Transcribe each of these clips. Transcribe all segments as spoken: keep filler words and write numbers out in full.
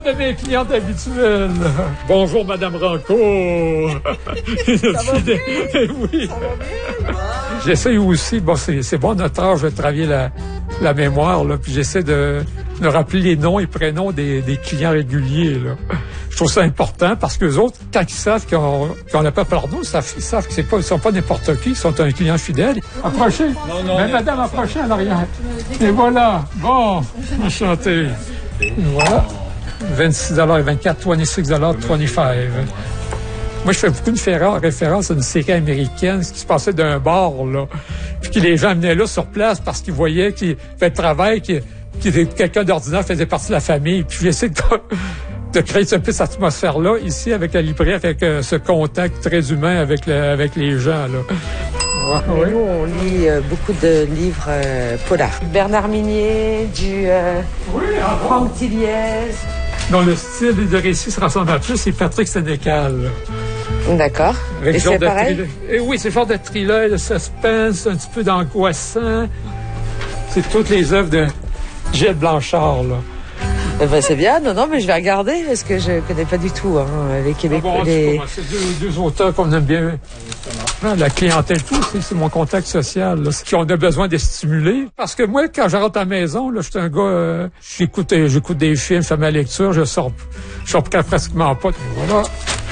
De mes clientes habituelles. Bonjour, Madame Ranco. Ça va bien? Oui. Ça va bien? J'essaie aussi, bon, c'est, c'est bon notre âge de travailler la, la mémoire, là, puis j'essaie de, de rappeler les noms et prénoms des, des clients réguliers, là. Je trouve ça important parce que les autres, quand ils savent qu'on, qu'on n'a pas pardon, ils savent, ils savent que c'est pas, ils sont pas n'importe qui, ils sont un client fidèle. Approchez. Non, non. Mais madame, approchez en arrière. Et voilà. Bon. Enchanté. Voilà. vingt-six dollars et vingt-quatre, vingt-six dollars vingt-cinq. Moi, je fais beaucoup de références à une série américaine, ce qui se passait d'un bar, là. Puis que les gens venaient là sur place parce qu'ils voyaient qu'il fait le travail, que quelqu'un d'ordinaire faisait partie de la famille. Puis j'essaie de, de créer un peu cette atmosphère-là, ici, avec la librairie, avec euh, ce contact très humain avec, le, avec les gens, là. Ouais, oui. Nous, on lit euh, beaucoup de livres euh, polars. Bernard Minier, du euh, oui, Franck Tilliez. Dont le style de récit se ressemble à plus, c'est Patrick Sénécal. D'accord. Avec Et c'est pareil? Thriller. Et oui, c'est le genre de thriller, de suspense, un petit peu d'angoissant. C'est toutes les œuvres de Gilles Blanchard, là. Eh ben, c'est bien, non, non, mais je vais regarder parce que je connais pas du tout hein, les Québécois. Ah bon, les... C'est deux, deux auteurs qu'on aime bien. La clientèle, tout, c'est, c'est mon contact social, là, qui on a besoin de stimuler. Parce que moi, quand je rentre à la maison, là, je suis un gars, euh, j'écoute, j'écoute des films, je fais ma lecture, je sors, je sors pratiquement pas. Voilà.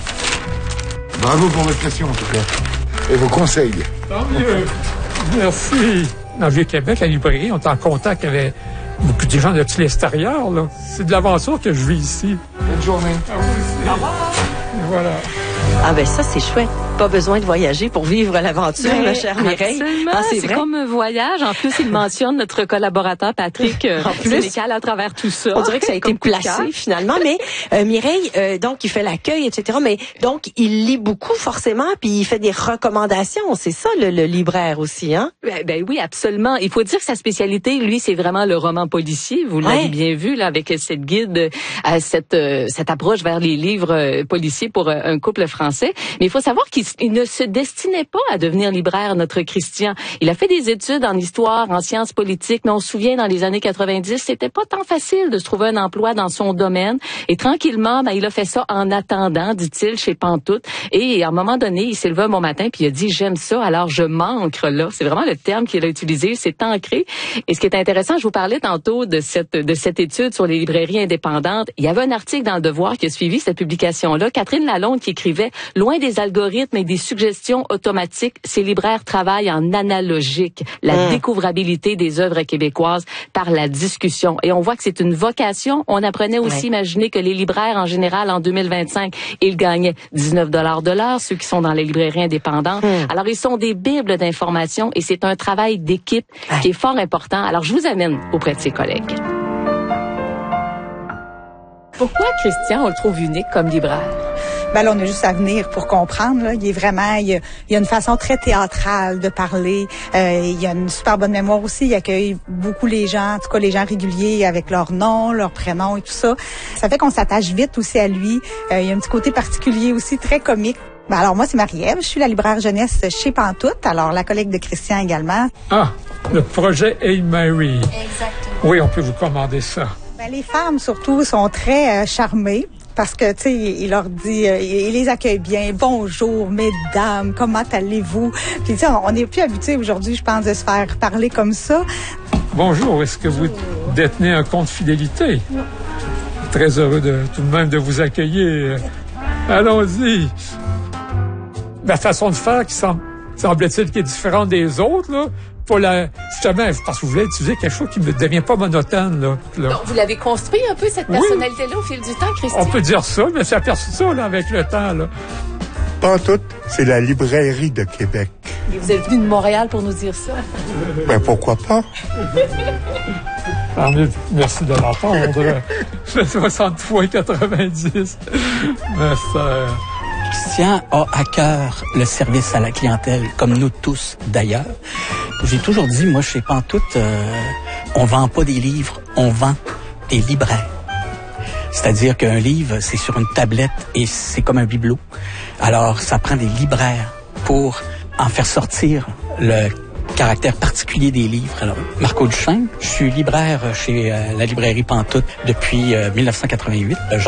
Bravo pour votre question, en tout cas. Et vos conseils. Tant mieux. Merci. Dans le Vieux-Québec, la librairie, on est en contact avec beaucoup de gens de tout l'extérieur, là. C'est de l'aventure que je vis ici. Bonne journée. À vous aussi. Au revoir. Et voilà. Ah ben ça, c'est chouette. Pas besoin de voyager pour vivre l'aventure, ben, ma chère Mireille. Ah, c'est c'est comme un voyage. En plus, il mentionne notre collaborateur Patrick euh, en plus, Sénécal à travers tout ça. On dirait que ça a été placé finalement. Mais euh, Mireille, euh, donc, il fait l'accueil, et cetera. Mais donc, il lit beaucoup forcément, puis il fait des recommandations. C'est ça, le, le libraire aussi, hein? Ben, ben oui, absolument. Il faut dire que sa spécialité, lui, c'est vraiment le roman policier. Vous l'avez ouais. bien vu là avec cette guide, euh, cette, euh, cette approche vers les livres euh, policiers pour euh, un couple français. Mais il faut savoir qu'il il ne se destinait pas à devenir libraire, notre Christian. Il a fait des études en histoire, en sciences politiques, mais on se souvient, dans les années quatre-vingt-dix, c'était pas tant facile de se trouver un emploi dans son domaine. Et tranquillement, ben, il a fait ça en attendant, dit-il, chez Pantoute. Et à un moment donné, il s'est levé un bon matin puis il a dit « J'aime ça, alors je m'ancre là ». C'est vraiment le terme qu'il a utilisé, c'est ancré. Et ce qui est intéressant, je vous parlais tantôt de cette, de cette étude sur les librairies indépendantes. Il y avait un article dans Le Devoir qui a suivi cette publication-là. Catherine Lalonde qui écrivait « Loin des algorithmes et des suggestions automatiques, ces libraires travaillent en analogique, la mmh. découvrabilité des œuvres québécoises par la discussion. » Et on voit que c'est une vocation. On apprenait aussi, ouais. imaginer que les libraires, en général, en deux mille vingt-cinq, ils gagnaient dix-neuf dollars de l'heure, ceux qui sont dans les librairies indépendantes. Mmh. Alors, ils sont des bibles d'information et c'est un travail d'équipe ouais. qui est fort important. Alors, je vous amène auprès de ses collègues. Pourquoi, Christian, on le trouve unique comme libraire? Ben là, on a juste à venir pour comprendre. Là. Il est vraiment, il y a, il y a une façon très théâtrale de parler. Euh, il y a une super bonne mémoire aussi. Il accueille beaucoup les gens, en tout cas les gens réguliers avec leur nom, leur prénom et tout ça. Ça fait qu'on s'attache vite aussi à lui. Euh, il y a un petit côté particulier aussi, très comique. Ben alors moi, c'est Marie-Ève. Je suis la libraire jeunesse chez Pantoute. Alors la collègue de Christian également. Ah, le projet Hail Mary. Exactement. Oui, on peut vous commander ça. Ben, les femmes surtout sont très euh, charmées. Parce que, tu sais, il leur dit, euh, il les accueille bien. Bonjour, mesdames, comment allez-vous? Puis, tu sais, on n'est plus habitué aujourd'hui, je pense, de se faire parler comme ça. Bonjour, est-ce que vous détenez un compte fidélité? Oui. Très heureux de tout de même de vous accueillir. Allons-y. La façon de faire qui semble, semble-t-il, qui est différente des autres, là. Pour la, justement, parce que vous voulez utiliser quelque chose qui ne devient pas monotone. Là, là. Donc, vous l'avez construit un peu, cette personnalité-là, oui. au fil du temps, Christian? On peut dire ça, mais c'est aperçu ça là, avec le temps. Là. Pantoute, c'est la librairie de Québec. Et vous êtes venu de Montréal pour nous dire ça? Ben, pourquoi pas? Ah, merci de l'entendre. soixante fois quatre-vingt-dix. Ma sœur. Christian a à cœur le service à la clientèle, comme nous tous d'ailleurs. J'ai toujours dit, moi, chez Pantoute, euh, on vend pas des livres, on vend des libraires. C'est-à-dire qu'un livre, c'est sur une tablette et c'est comme un bibelot. Alors, ça prend des libraires pour en faire sortir le caractère particulier des livres. Alors, Marco Duchesne, je suis libraire chez euh, la librairie Pantoute depuis euh, mille neuf cent quatre-vingt-huit.